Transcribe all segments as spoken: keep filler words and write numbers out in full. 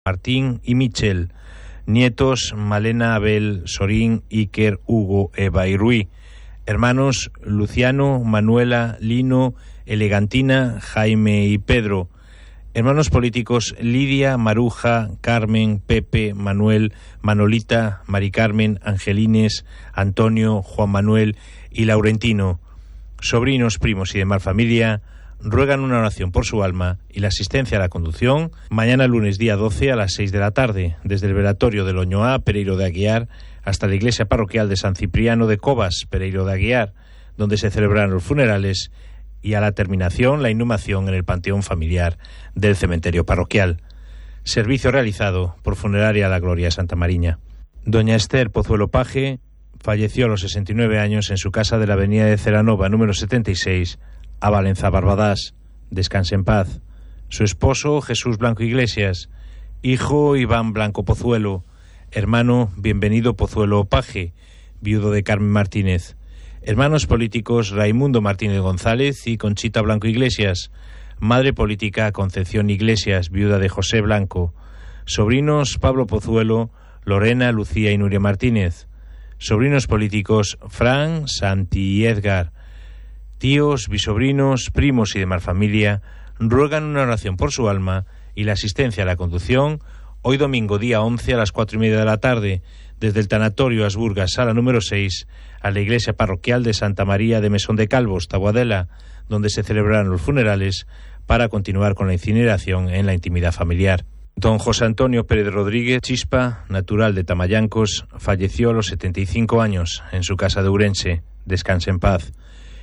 Martín y Michel. Nietos Malena, Abel, Sorín, Iker, Hugo, Eva y Rui. Hermanos Luciano, Manuela, Lino, Elegantina, Jaime y Pedro. Hermanos políticos Lidia, Maruja, Carmen, Pepe, Manuel, Manolita, Mari Carmen, Angelines, Antonio, Juan Manuel y Laurentino. Sobrinos, primos y demás familia ruegan una oración por su alma y la asistencia a la conducción mañana lunes día doce a las seis de la tarde, desde el velatorio del Oñoá, Pereiro de Aguiar, hasta la iglesia parroquial de San Cipriano de Cobas, Pereiro de Aguiar, donde se celebrarán los funerales, y a la terminación la inhumación en el panteón familiar del cementerio parroquial. Servicio realizado por Funeraria La Gloria Santa Mariña. Doña Esther Pozuelo Paje falleció a los sesenta y nueve años en su casa de la avenida de Celanova, número setenta y seis, a Valenza, Barbadás. Descanse en paz. Su esposo, Jesús Blanco Iglesias. Hijo, Iván Blanco Pozuelo. Hermano, Bienvenido Pozuelo Paje, viudo de Carmen Martínez. Hermanos políticos, Raimundo Martínez González y Conchita Blanco Iglesias. Madre política, Concepción Iglesias, viuda de José Blanco. Sobrinos, Pablo Pozuelo, Lorena, Lucía y Nuria Martínez. Sobrinos políticos, Fran, Santi y Edgar. Tíos, bisobrinos, primos y demás familia ruegan una oración por su alma y la asistencia a la conducción hoy domingo día once a las cuatro y media de la tarde, desde el tanatorio Asburgas, sala número seis, a la iglesia parroquial de Santa María de Mesón de Calvos, Taboadela, donde se celebrarán los funerales para continuar con la incineración en la intimidad familiar. Don José Antonio Pérez Rodríguez Chispa, natural de Tamayancos, falleció a los setenta y cinco años en su casa de Ourense. Descanse en paz.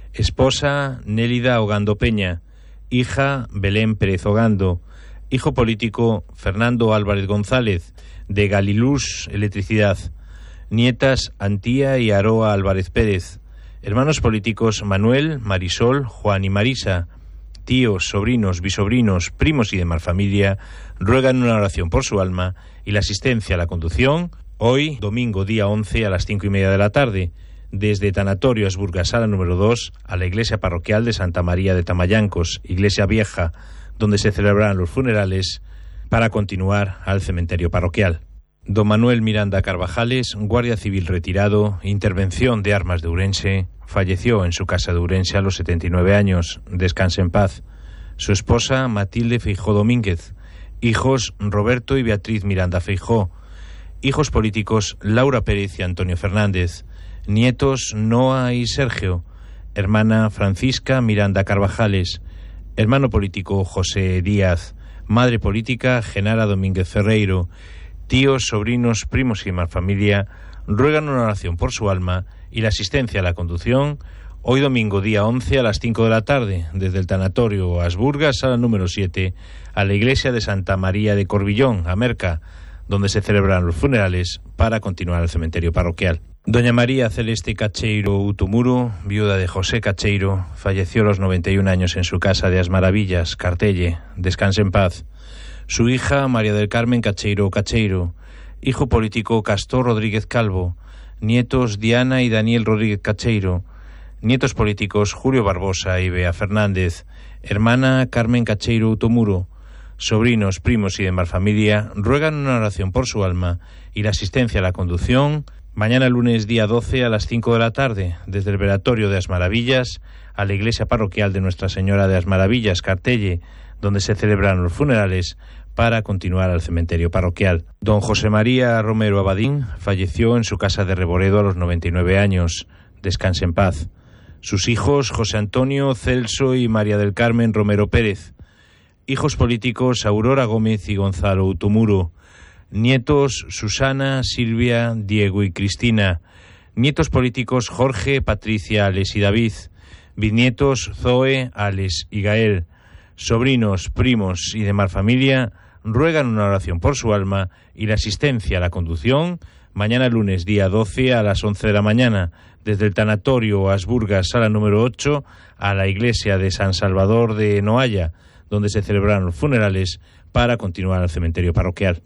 Esposa, Nélida Ogando Peña. Hija, Belén Pérez Ogando. Hijo político, Fernando Álvarez González, de Galilús Electricidad. Nietas, Antía y Aroa Álvarez Pérez. Hermanos políticos, Manuel, Marisol, Juan y Marisa. Tíos, sobrinos, bisobrinos, primos y demás familia ruegan una oración por su alma y la asistencia a la conducción hoy, domingo día once a las cinco y media de la tarde, desde Tanatorio Asburgas, sala número dos, a la iglesia parroquial de Santa María de Tamayancos, iglesia vieja, donde se celebrarán los funerales para continuar al cementerio parroquial. Don Manuel Miranda Carvajales, guardia civil retirado, intervención de armas de Ourense, falleció en su casa de Ourense a los setenta y nueve años. Descanse en paz. Su esposa, Matilde Feijó Domínguez. Hijos, Roberto y Beatriz Miranda Feijó. Hijos políticos, Laura Pérez y Antonio Fernández. Nietos, Noa y Sergio. Hermana, Francisca Miranda Carvajales. Hermano político, José Díaz. Madre política, Genara Domínguez Ferreiro. Tíos, sobrinos, primos y más familia ruegan una oración por su alma y la asistencia a la conducción hoy domingo día once a las cinco de la tarde, desde el tanatorio Asburgas, sala número siete, a la iglesia de Santa María de Corbillón, Amerca, donde se celebran los funerales para continuar al cementerio parroquial. Doña María Celeste Cacheiro Utumuro, viuda de José Cacheiro, falleció a los noventa y un años en su casa de As Maravillas, Cartelle. Descanse en paz. Su hija, María del Carmen Cacheiro Cacheiro. Hijo político, Castor Rodríguez Calvo. Nietos, Diana y Daniel Rodríguez Cacheiro. Nietos políticos, Julio Barbosa y Bea Fernández. Hermana, Carmen Cacheiro Utumuro. Sobrinos, primos y demás familia ruegan una oración por su alma y la asistencia a la conducción mañana lunes día doce a las cinco de la tarde, desde el velatorio de As Maravillas a la iglesia parroquial de Nuestra Señora de As Maravillas, Cartelle, donde se celebran los funerales para continuar al cementerio parroquial. Don José María Romero Abadín falleció en su casa de Reboredo a los noventa y nueve años. Descanse en paz. Sus hijos, José Antonio, Celso y María del Carmen Romero Pérez. Hijos políticos, Aurora Gómez y Gonzalo Utumuro. Nietos, Susana, Silvia, Diego y Cristina. Nietos políticos, Jorge, Patricia, Alex y David. Bisnietos, Zoe, Alex y Gael. Sobrinos, primos y demás familia ruegan una oración por su alma y la asistencia a la conducción mañana lunes día doce a las once de la mañana, desde el tanatorio Asburgas, sala número ocho, a la iglesia de San Salvador de Noalla, donde se celebrarán los funerales para continuar al cementerio parroquial.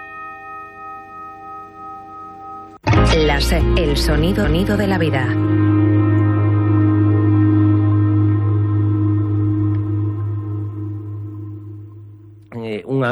La SER, el sonido, sonido de la vida.